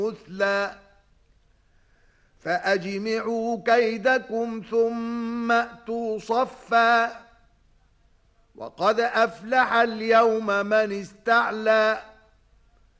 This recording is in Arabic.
مثلا فأجمعوا كيدكم ثم أتوا صفا وقد أفلح اليوم من استعلى